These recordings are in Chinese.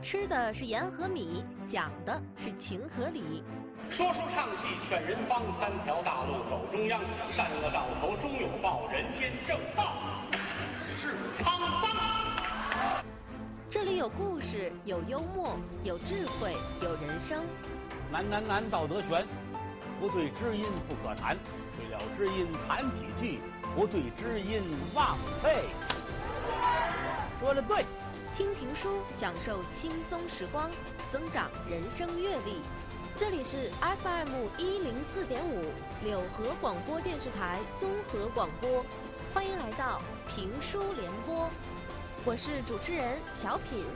吃的是盐和米，讲的是情和理。 说书唱戏劝人方，三条大路走中央，善恶到头终有报，人间正道是沧桑。 这里有故事，有幽默，有智慧，有人生。 难，道德全，不对知音不可谈，对了知音谈几句，不对知音枉费。说得对。 听评书，享受轻松时光，增长人生阅历。这里是 FM104.5柳河广播电视台综合广播，欢迎来到评书联播，我是主持人小品。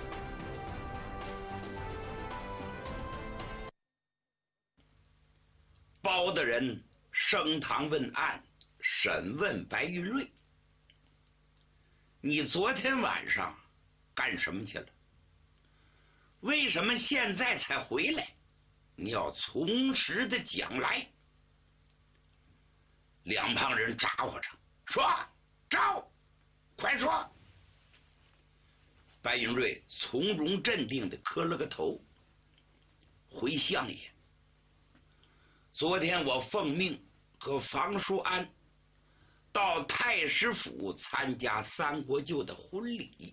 包大人升堂问案，审问白玉瑞：你昨天晚上干什么去了？为什么现在才回来？你要从实的讲来。两旁人咋呼着说：招，快说。白云瑞从容镇定的磕了个头：回相爷，昨天我奉命和房叔安到太师府参加三国舅的婚礼。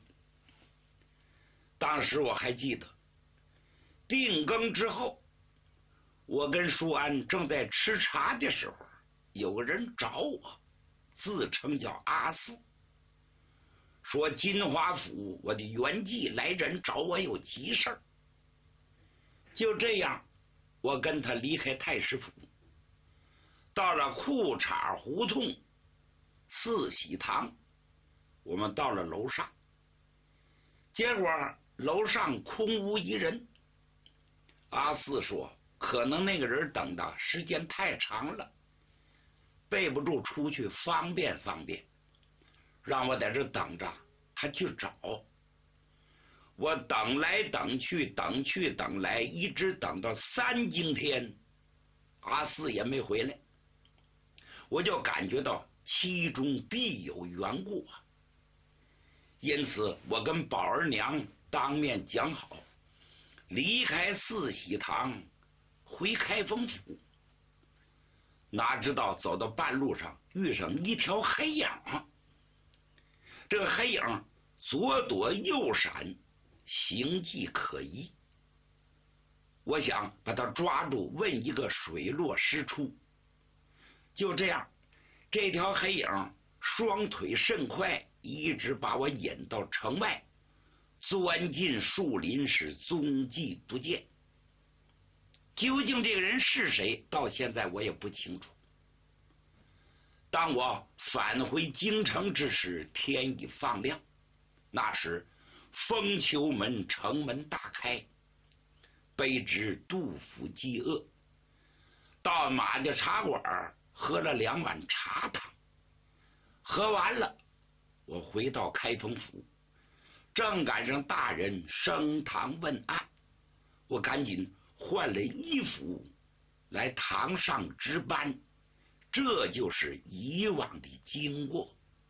当时我还记得，定更之后，我跟舒安正在吃茶的时候，有个人找我，自称叫阿四，说金华府我的员妓来人找我有急事儿。就这样，我跟他离开太师府，到了裤衩胡同四喜堂，我们到了楼上，结果楼上空无一人。阿四说可能那个人等的时间太长了，背不住出去方便，让我在这等着他去找。我等来等去，等去等来，一直等到3更天，阿四也没回来。我就感觉到其中必有缘故啊，因此我跟宝儿娘当面讲好，离开四喜堂回开封府。哪知道走到半路上遇上一条黑影，这个黑影左躲右闪，形迹可疑。我想把他抓住，问一个水落石出。就这样，这条黑影双腿甚快，一直把我引到城外，钻进树林，是踪迹不见。究竟这个人是谁，到现在我也不清楚。当我返回京城之时，天已放亮。那时封丘门城门大开，卑职杜甫饥饿，到马家茶馆喝了2碗茶汤。喝完了，我回到开封府，正赶上大人升堂问案，我赶紧换了衣服来堂上值班。这就是以往的经过。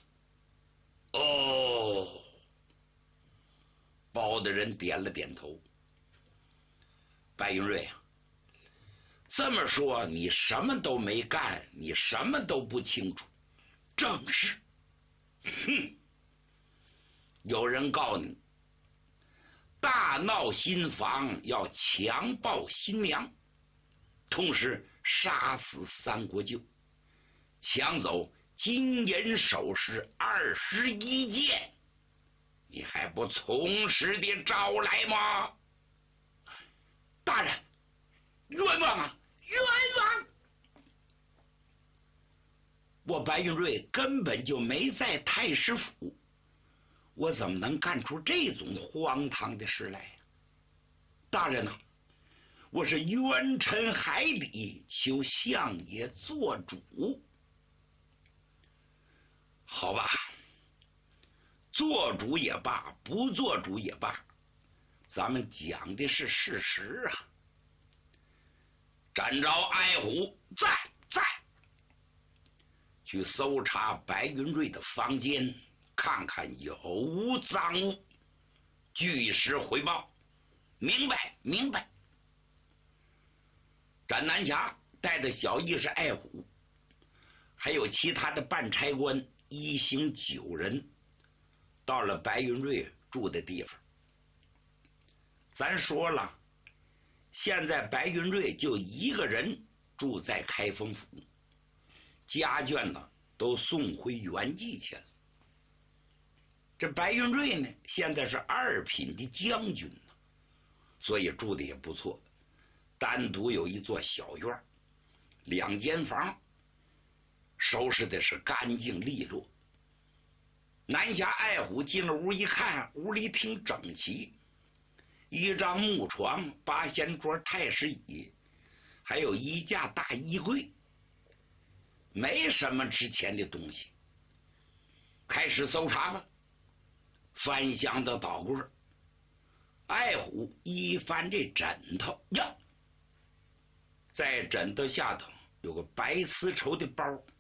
哦，包大人点了点头。白云瑞啊，这么说你什么都没干，你什么都不清楚。正是。哼，有人告你大闹新房，要强暴新娘，同时杀死三国舅，抢走金银首饰21件，你还不从实的招来吗？大人，冤枉啊，冤枉！我白云瑞根本就没在太师府，我怎么能干出这种荒唐的事来呀？大人啊，我是冤沉海底，求相爷做主。好吧，做主也罢，不做主也罢，咱们讲的是事实啊。展昭、爱虎在去搜查白云瑞的房间，看看有无赃物。据实回报， 明白，明白。展南霞带着小义士爱虎，还有其他的办差官一行9人，到了白云瑞住的地方。咱说了，现在白云瑞就一个人住在开封府，家眷呢都送回原籍去了。这白云瑞呢，现在是2品的将军呢，所以住的也不错。单独有一座小院，2间房，收拾的是干净利落。南侠爱虎进了屋一看，屋里挺整齐，一张木床，8仙桌太师椅，还有1架大衣柜，没什么值钱的东西。开始搜查吧，翻箱的倒柜，爱虎一翻这枕头呀，在枕头下头有个白丝绸的包，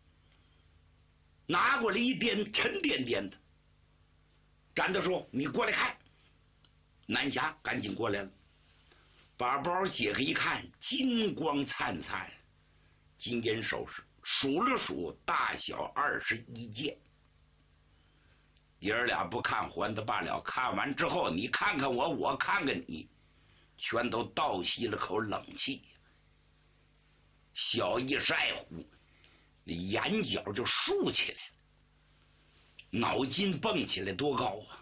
拿过来一掂，沉甸甸的。展子说：“你过来看。”南侠赶紧过来了，把包解开一看，金光灿灿，金银首饰，数了数，大小21件。爷儿俩不看还则罢了，看完之后，你看看我，我看看你，全都倒吸了口冷气。小义士爱虎，你眼角就竖起来了，脑筋蹦起来多高啊！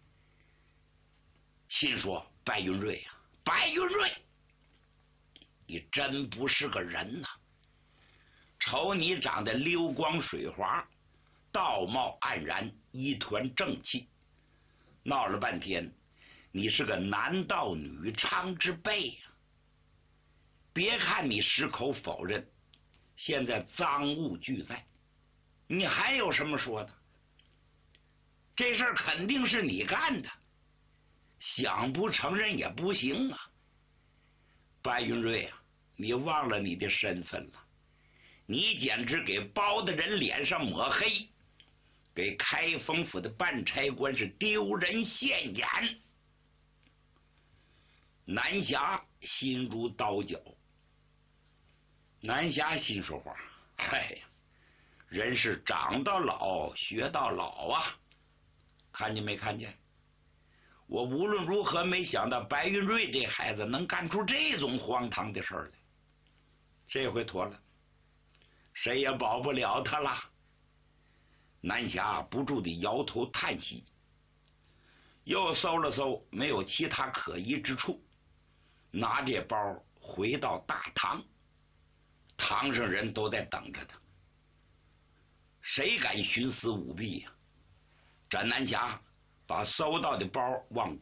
心说：白云瑞啊，白云瑞，你真不是个人呐！瞅你长得溜光水滑，道貌岸然，一团正气，闹了半天，你是个男盗女娼之辈呀！别看你矢口否认，现在赃物俱在，你还有什么说的？这事儿肯定是你干的，想不承认也不行啊！白云瑞啊，你忘了你的身份了，你简直给包大人脸上抹黑，给开封府的办差官是丢人现眼。南侠心如刀绞，南侠心说话：哎呀，人是长到老学到老啊！看见没看见？我无论如何没想到白云瑞这孩子能干出这种荒唐的事来。这回妥了，谁也保不了他了。南侠不住的摇头叹息，又搜了搜，没有其他可疑之处，拿这包回到大堂。堂上人都在等着他，谁敢徇私舞弊呀？展南侠把搜到的包往